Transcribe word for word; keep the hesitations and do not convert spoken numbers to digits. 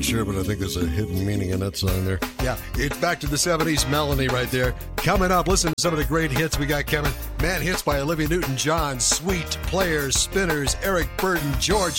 sure, but I think there's a hidden meaning in that song there. Yeah, it's back to the seventies Melanie right there. Coming up, listen to some of the great hits we got coming. Man hits by Olivia Newton-John, Sweet, Players, Spinners, Eric Burden, George